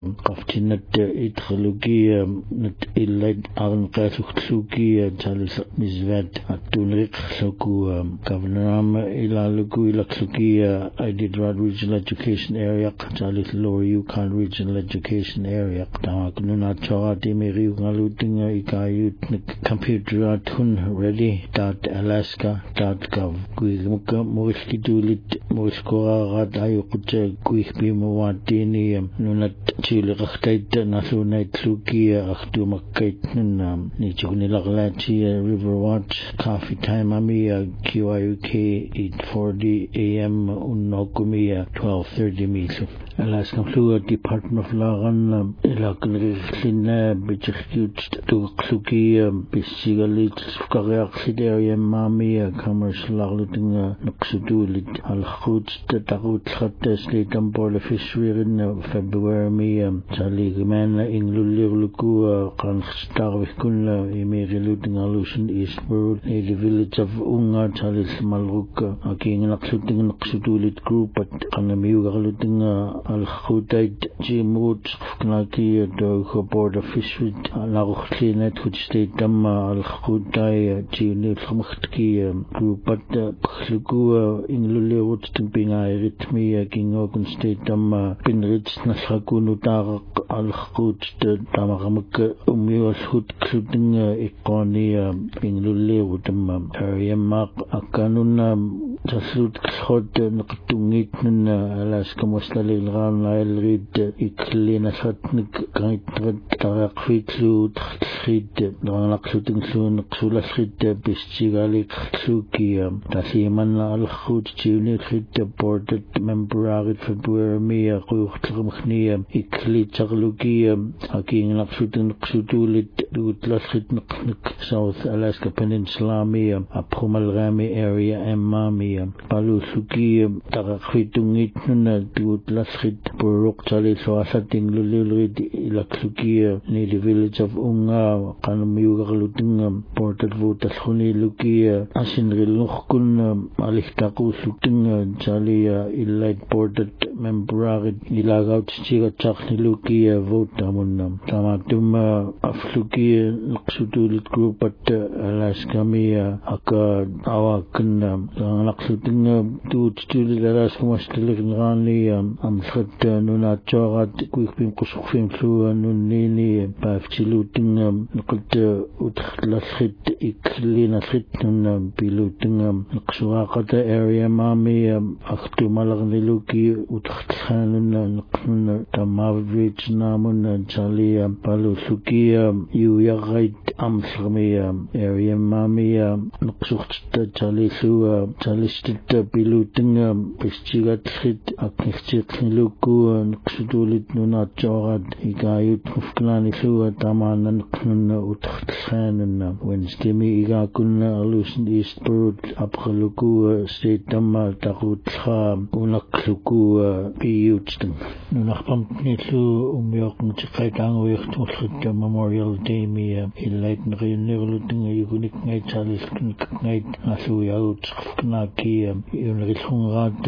قفتنت إدخلوكي نت إلد أغن قاسوكي تالس مزفات التونريق سوكو كفنرام إلى لكو إلى كسوكي Iditarod Regional Education Area تالس Lower Yukon Regional Education Area تاك نونا تشواتي ميريو غالوتين إيكايوت كمبيوتر تون ready تات ألاسكا تات كاف كويك مكا مورسكي دولت مورسكورا غاد أيو قد كويك بيمواتيني نونا تشيل غختيت ناسونايت لوكي أختو مكيت ننا نيجوني لغلاتي ريفر واتش كافي تايم أمي QIUK 8:40 AM ونوكمي 12:30 ميسو Alaska Flua Department of Lagan Ilakan Bichakut Tuksuki Bisigalit Skariak Sideria Mami Commercial Laluting Nuxudulit Al-Khut Tatarut Hattes Litam Board of Fishery in February Saligaman Ingluliruku Kanstar Vikuna Emiri Luting Alution Eastborough the village of Unga Chalis Malruka Aking Naksuting Nuxudulit group at Kanamiu Luting Al-Khudait Jimut Knaki the Board of Fishery Laruchlinet which state Dama Al-Khudai Jini Khmutki group at Khlugu Ingluli Wutstimping Ritmi King Ogun State Dama Pinrich Nasakunu Tarak Al-Khud Tamaramuk Umil Hut Kluting Ikoni Ingluli Wutam Ariamak Akanuna Tasut Khod Nakatungit Alaska Mustali Nail read Iklina Satnik Great Tarak Fitlu Trit Ranaksuting Sun Xula Shit Bischigalik Suki Tasiman Al Khut Juni Hit Boarded Member February Mia Ruchmchnia Ikli Charluki Aking Naksutin Xutulit Dutlasit Nuk South Alaska Peninsula Mia Apumal Rami area Emami Palusuki Tarak Fitungit Dutlasit Buruk Chali Swasating Lulilrid Ilaksuki near the village of Unga Kanamiuga Luting Ported Votas Huni Lukia Asinri Luchkun Alihtaku Suting Chalia Illight Ported Membrarid Ilagaut Chiga Chakni Lukia Votamunam Tamatum Afluki Luxutulit group at Alaska Mia Aka Awakan Laksuting to Chili Alaska Mastilikan Rani Amsat Nuna Chorat Quick Pim Kusufim Flu Nunini Pafchiluting Nukut Utlasit Iklina Sitnum Piluting Nuksuakata area Mami Aktu Malagniluki Uthanun Nukun Tamavich Namun Chalia Palusuki Uyagait Amsramia area Mami Nuksukta Chalisu Chalistit Piluting Pistigat Sit Aknichit Luku Nuksudulit Nuna Chorat Igayut Mufklani Sua Tamanan Knuna Uthanun Wednesday Mi Igakuna Alusan Eastborough Apkaluku State Dama Takutha Unakluku Piyutston Nunakpam Nitu Umyok Chikaitang Wichtulit Memorial Day Mi Ilait Nirluting Yunik Night Chalis Night Nasuya Knaki Unrichungat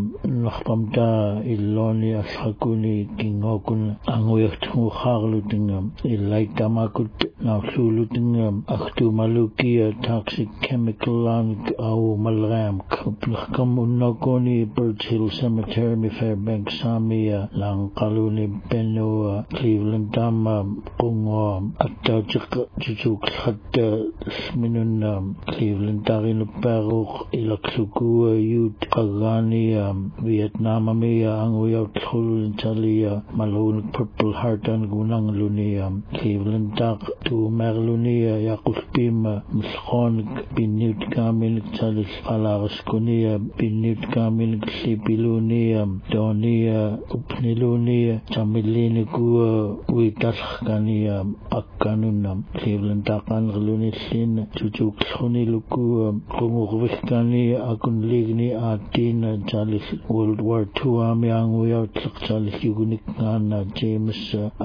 Nakpamta Iloni Asakuni Kingokun Angwechtu Harluting Ilait Damakut Nasuluting Aktu Maluki Toxic Chemical and Au Malram Kam Unokoni Birch Hill Cemetery Mi Fairbanks Samia Lang Kaluni Beno Cleveland Dama Pungo Atajik Jujuk Hat Sminun Cleveland Darin Baruch Ilaksuku Yut Agani Vietnam Amia Anguya Tul Talia Malone Purple Heart and Gunang Lunia Cleveland Dak to Merlunia Yakuf Bima Mshon Binut Kamil Talis Alaras Kunia Binut Kamil Sipilunia Donia Upnilunia Tamilini Gua Witaskhania Akanunam Cleveland Dakan Lunisin Chujuk Soni Luku Kumurvikani Akun Ligni Atina Chalis World War II Army Anguya Chalis Yugunik Nana James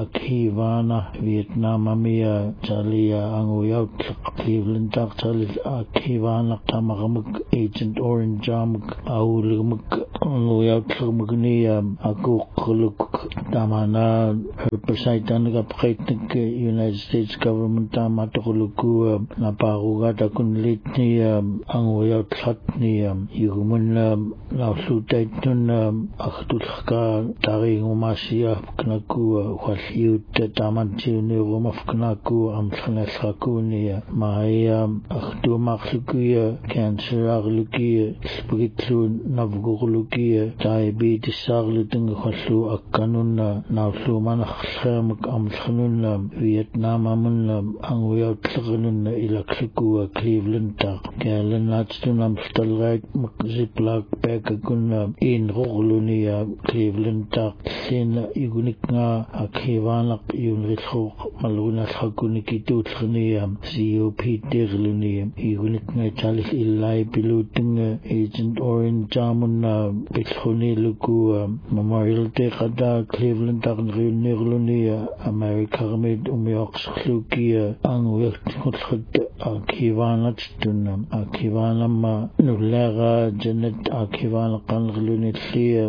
Akivana Vietnam Amia Chalia Anguya Cleveland Chalis Akivana Tamaramuk Agent Orange Jamuk Aulumuk nguyautlugmugni akuquluk tamana herbicide kapqaitnik United States government tamataquluku naparuga takunlitni anguyautlhatni yugumun naulutaitnun ahtulka taringumasiya knaku khaliut tamantiuni rumafknaku amthanalrakuni maaya ahtumaqluki cancer agluki spritlu navgurluki diabetes aglutung khallu akkanun naullu manakhlamak amthanun Vietnam amun anguyautlaqnun ilakluku Cleveland taq kalanatstun amstalrait ziplak pakakun in roguluni Cleveland taq sin iguniknga akhivanak yunrilhu maluna khakuni kitutkhni COP terluni iguniknga chalis illai piluting Agent Orange jamun bilkhuni luku Memorial Day qada Cleveland taq nirluni America med umyaqsluki anguyaktkhult akhivanatstun akhivanam nullaga Janet akhivan qangluni li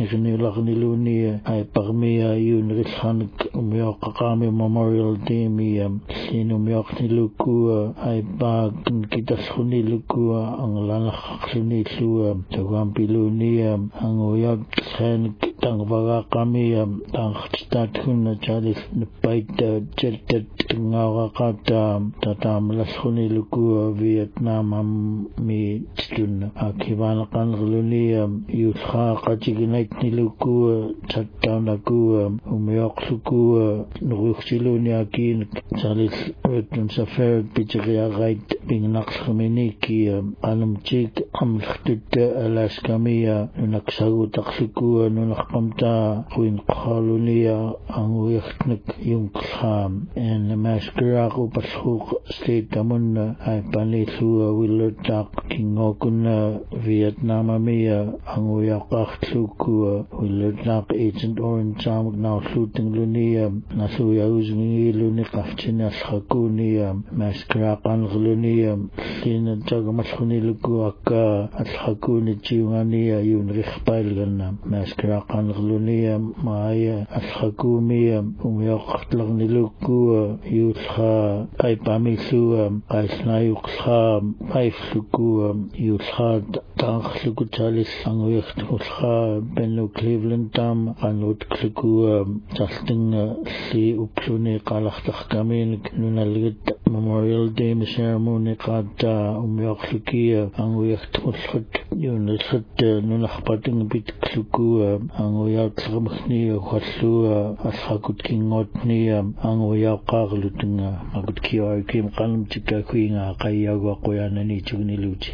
akirnilagni ay parmiya yunrilhan umyaqaqami Memorial Day mi sin umyaqniluku ay bag kitaskhuni luku anglanakhluni lu tawampiluni anguyak khan tangwagaqami tangstathun chalis npait cheltat ngawaqata tatamlaskhuni luku Vietnam mi tun akivan qangluni yulkha qatignaitni luku chattanaku umyaqluku nuruxiluni akin chalis wetun safer pichriagait bingnaqlminiki anumchik amlhtut alaskamiya nunaksagu taqliku nunaqamta quin qaluniya anguyahtnik yumkham en maskraqu pashuq state tamun ay panilu willertaq kingokun Vietnam miya anguyaqaqluku willertaq Agent Orange jamuk nausluting luniya nasuya uzungi luni qafchina alhakuniya maskraqan gluniya lina tagamasluni luku akka alhakuni chiunganiya yunrikhpailgana maskraqan gluniya maaya alhakumiya umyaqtlagni luku yulha ay pamilu qaisnayuqlha qaifluku yulha taqluku chalis anguyaqtlha benu Cleveland tam anutluku jalting li upluni qalaqtaqkamin nunalgit Memorial Day ceremony qata umyaqluki anguyaqtlhut yunilhut nunaqpating bitkluku anguyaqtlgmkhni khallu alhakut kingotni anguyaqaqlutinga magutkiwa kim qalmtika kuinga qayyawa qoyanani chugniluchi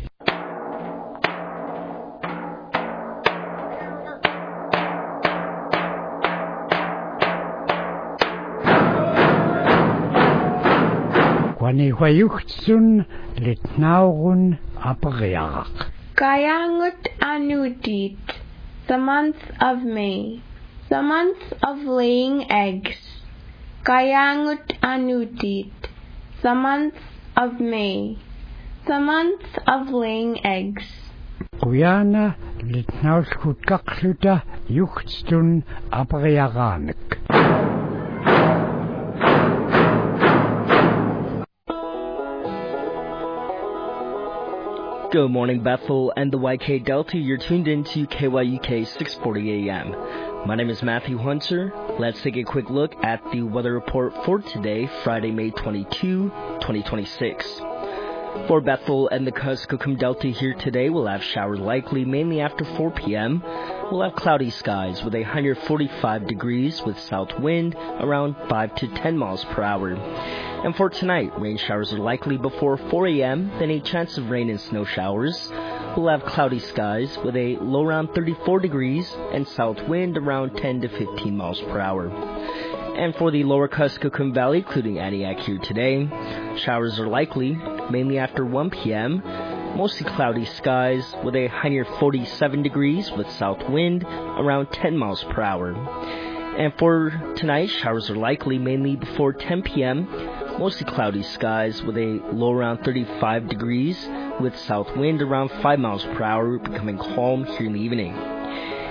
Wanihwayuchtsun litnaurun apariaq. Kayangut Anudit, the month of May, the month of laying eggs. Kayangut Anudit, the month of May, the month of laying eggs. Kuyana litnaulskut kakluta yuchtstun apariaqanik. Good morning, Bethel and the YK Delta. You're tuned in to KYUK 640 AM. My name is Matthew Hunter. Let's take a quick look at the weather report for today, Friday, May 22, 2026. For Bethel and the Kuskokwim Delta here today, we'll have showers likely mainly after 4 p.m. We'll have cloudy skies with a high near 45 degrees with south wind around 5 to 10 miles per hour. And for tonight, rain showers are likely before 4 a.m., then a chance of rain and snow showers. We'll have cloudy skies with a low around 34 degrees and south wind around 10 to 15 miles per hour. And for the lower Kuskokwim Valley, including Aniak here today, showers are likely mainly after 1 p.m., mostly cloudy skies with a high near 47 degrees with south wind around 10 miles per hour. And for tonight, showers are likely mainly before 10 p.m., mostly cloudy skies with a low around 35 degrees with south wind around 5 miles per hour, becoming calm here in the evening.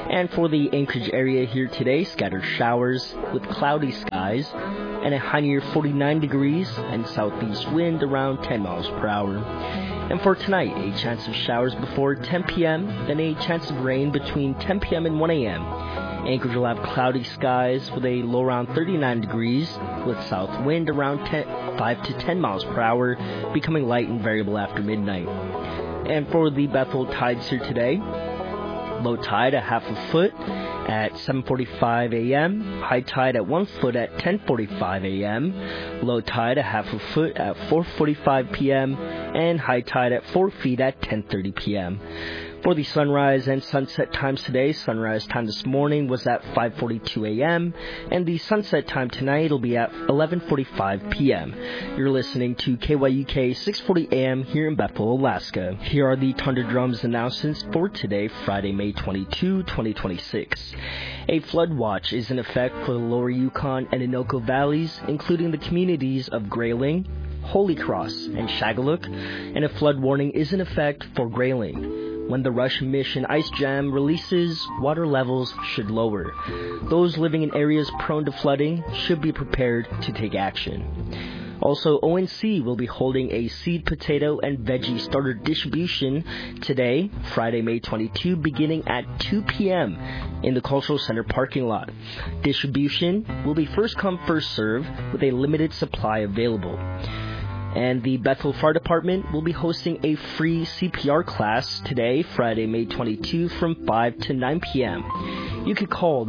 And for the Anchorage area here today, scattered showers with cloudy skies and a high near 49 degrees and southeast wind around 10 miles per hour. And for tonight, a chance of showers before 10 p.m., then a chance of rain between 10 p.m. and 1 a.m. Anchorage will have cloudy skies with a low around 39 degrees with south wind around 5 to 10 miles per hour, becoming light and variable after midnight. And for the Bethel tides here today, low tide at half a foot at 7:45 a.m., high tide at 1 foot at 10:45 a.m., low tide at half a foot at 4:45 p.m., and high tide at 4 feet at 10:30 p.m. For the sunrise and sunset times today, sunrise time this morning was at 5:42 a.m., and the sunset time tonight will be at 11:45 p.m. You're listening to KYUK 640 AM here in Bethel, Alaska. Here are the Thunder Drums announcements for today, Friday, May 22, 2026. A flood watch is in effect for the lower Yukon and Innoko valleys, including the communities of Grayling, Holy Cross, and Shagaluk, and a flood warning is in effect for Grayling. When the Rush Mission Ice Jam releases, water levels should lower. Those living in areas prone to flooding should be prepared to take action. Also, ONC will be holding a seed potato and veggie starter distribution today, Friday, May 22, beginning at 2 p.m. in the Cultural Center parking lot. Distribution will be first come, first serve with a limited supply available. And the Bethel Fire Department will be hosting a free CPR class today, Friday, May 22, from 5 to 9 p.m. You can call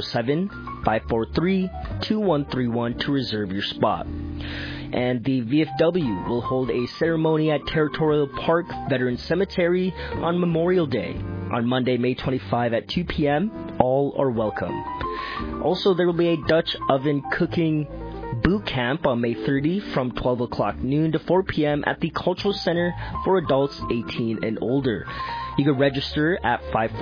907-543-2131 to reserve your spot. And the VFW will hold a ceremony at Territorial Park Veterans Cemetery on Memorial Day on Monday, May 25 at 2 p.m. All are welcome. Also, there will be a Dutch oven cooking boot camp on May 30 from 12 o'clock noon to 4 p.m. at the Cultural Center for adults 18 and older. You can register at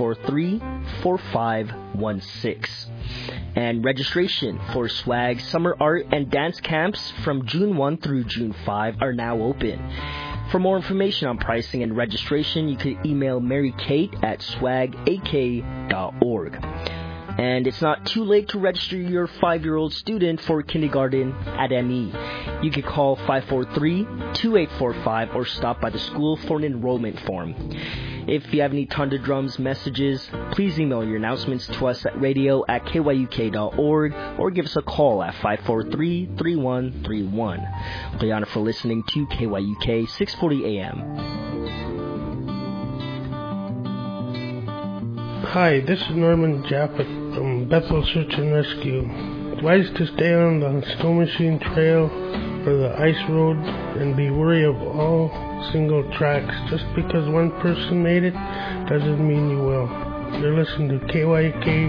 543-4516. And registration for SWAG Summer Art and Dance Camps from June 1 through June 5 are now open. For more information on pricing and registration, you can email Mary Kate at swagak.org. And it's not too late to register your 5-year-old student for kindergarten at ME. You can call 543-2845 or stop by the school for an enrollment form. If you have any Thunder Drums messages, please email your announcements to us at radio@kyuk.org or give us a call at 543-3131. Play on for listening to KYUK 640 AM. Hi, this is Norman Japhet from Bethel Search and Rescue. Advise to stay on the Snow Machine Trail or the ice road and be wary of all single tracks. Just because one person made it doesn't mean you will. You're listening to KYK